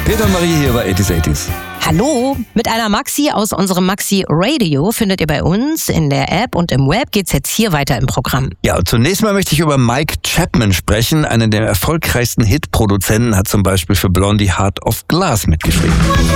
Peter und Marie hier bei 80s. Hallo, mit einer Maxi aus unserem Maxi Radio findet ihr bei uns in der App und im Web geht's jetzt hier weiter im Programm. Ja, und zunächst mal möchte ich über Mike Chapman sprechen. Einer der erfolgreichsten Hitproduzenten, hat zum Beispiel für Blondie Heart of Glass mitgeschrieben.